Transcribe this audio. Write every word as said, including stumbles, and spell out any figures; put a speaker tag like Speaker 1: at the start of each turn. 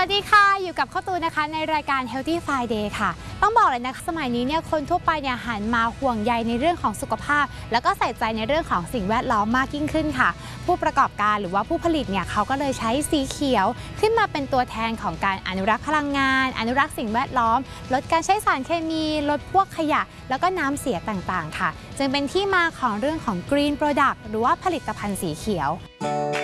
Speaker 1: วัสดีค่ะอยู่กับข้าวตูนนะคะในรายการ Healthy Friday ค่ะต้องบอกเลยนะสมัยนี้เนี่ยคนทั่วไปเนี่ยหันมาห่วงใยในเรื่องของสุขภาพแล้วก็ใส่ใจในเรื่องของสิ่งแวดล้อมมากยิ่งขึ้นค่ะผู้ประกอบการหรือว่าผู้ผลิตเนี่ยเขาก็เลยใช้สีเขียวขึ้นมาเป็นตัวแทนของการอนุรักษ์พลังงานอนุรักษ์สิ่งแวดล้อมลดการใช้สารเคมีลดพวกขยะแล้วก็น้ำเสียต่างๆค่ะจึงเป็นที่มาของเรื่องของ Green Product หรือว่าผลิตภัณฑ์สีเขียว